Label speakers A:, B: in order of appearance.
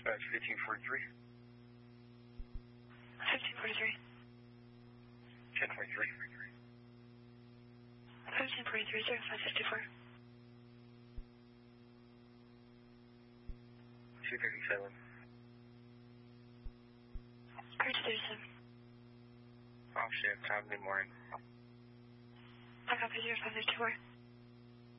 A: Dispatch 1543.
B: 1543.
A: 1023.
B: 1543, 0554.
A: 237.
B: 237.
A: Off shift, time mid morning.
B: I copy 0554.